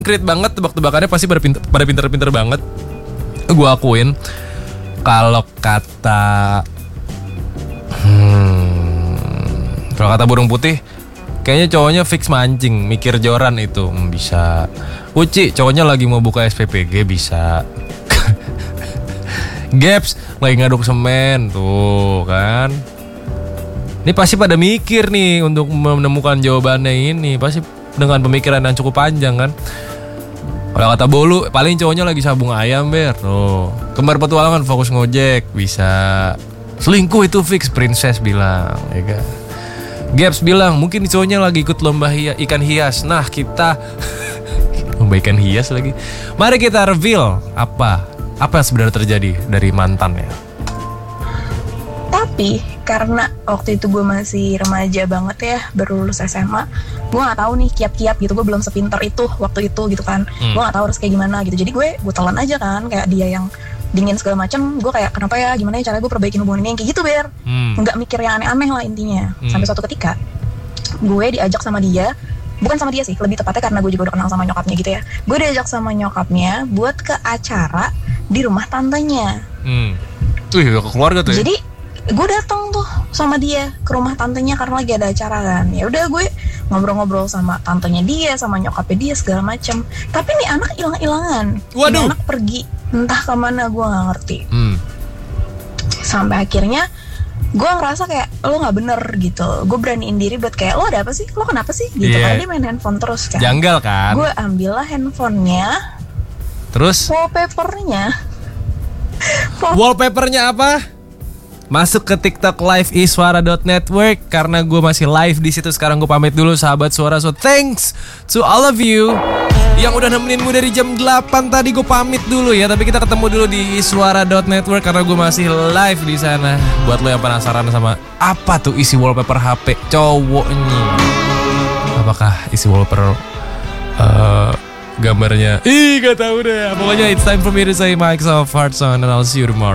konkret banget, tebak-tebakannya pasti pada pinter-pinter banget. Gue akuin. Kalau kata burung putih, kayaknya cowoknya fix mancing, mikir joran itu bisa. Uci, cowoknya lagi mau buka SPPG bisa. Gaps lagi ngaduk semen tuh kan. Ini pasti pada mikir nih untuk menemukan jawabannya ini, pasti dengan pemikiran yang cukup panjang kan. Kalau kata Bolu, paling cowoknya lagi sabung ayam ber. Tuh, kembar petualangan fokus ngojek bisa. Selingkuh itu fix, Princess bilang, ya kan. Gaps bilang mungkin cowoknya lagi ikut lomba ikan hias. Nah kita lomba ikan hias lagi. Mari kita reveal apa yang sebenarnya terjadi dari mantan ya. Tapi karena waktu itu gue masih remaja banget ya, baru lulus SMA, gue nggak tahu nih kiap-kiap gitu, gue belum sepinter itu waktu itu gitu kan. Gue nggak tahu harus kayak gimana gitu, jadi gue telan aja kan, kayak dia yang dingin segala macam, gue kayak kenapa ya, gimana ya caranya gue perbaikin hubungan ini yang kayak gitu ber, nggak mikir yang aneh-aneh lah intinya. Sampai suatu ketika gue diajak sama dia, bukan sama dia sih, lebih tepatnya karena gue juga udah kenal sama nyokapnya gitu ya. Gue diajak sama nyokapnya buat ke acara di rumah tantenya. Udah ke keluarga tuh ya. Jadi gue datang tuh sama dia ke rumah tantenya karena lagi ada acara kan. Ya udah gue ngobrol-ngobrol sama tantenya dia, sama nyokapnya dia segala macam. Tapi nih anak hilang-hilangan. Ini anak pergi entah kemana, gue nggak ngerti. Sampai akhirnya gue ngerasa kayak lo nggak bener gitu. Gue beraniin diri buat kayak lo ada apa sih? Lo kenapa sih? Gitu karena dia main handphone terus kan. Janggal kan. Gue ambillah handphonenya. Terus wallpapernya apa? Masuk ke TikTok live iswara.network karena gue masih live di situ. Sekarang gue pamit dulu sahabat suara. So thanks to all of you yang udah nemenin gue dari jam 8 tadi. Gue pamit dulu ya, tapi kita ketemu dulu di iswara.network karena gue masih live di sana. Buat lo yang penasaran sama apa tuh isi wallpaper HP cowoknya, apakah isi wallpaper gambarnya gak tahu deh. Pokoknya it's time for me to say Mike's of Hearts on, and I'll see you tomorrow.